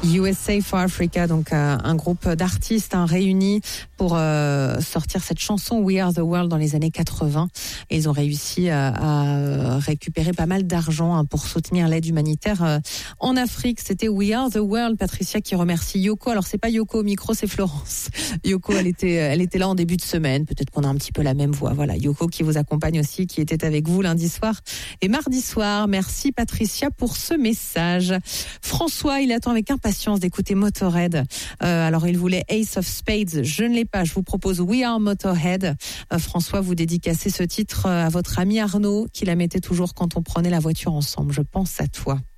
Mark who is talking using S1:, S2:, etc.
S1: USA for Africa, donc un groupe d'artistes réunis pour sortir cette chanson We Are the World dans les années 80. Et ils ont réussi à récupérer pas mal d'argent pour soutenir l'aide humanitaire en Afrique. C'était We Are the World. Patricia qui remercie Yoko. Alors c'est pas Yoko au micro, c'est Florence. Yoko, elle était là en début de semaine. Peut-être qu'on a un petit peu la même voix. Voilà, Yoko qui vous accompagne aussi, qui était avec vous lundi soir et mardi soir. Merci Patricia pour ce message. François, il attend avec impatience d'écouter Motorhead. Alors il voulait Ace of Spades, je ne l'ai pas. Je vous propose We Are Motorhead. François, vous dédicacez ce titre à votre ami Arnaud, qui la mettait toujours quand on prenait la voiture ensemble. Je pense à toi.